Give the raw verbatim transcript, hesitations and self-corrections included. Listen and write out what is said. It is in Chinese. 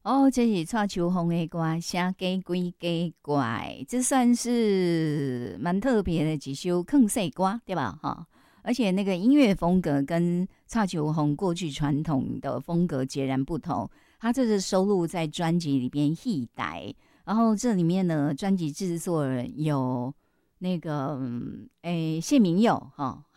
哦，这是蔡秋凤的歌，写给鬼给怪，这算是蛮特别的几首坑世歌，对吧？哈，而且那个音乐风格跟蔡秋凤过去传统的风格截然不同。他这是收录在专辑里边《一代》，然后这里面呢，专辑制作人有那个嗯诶谢明佑哈。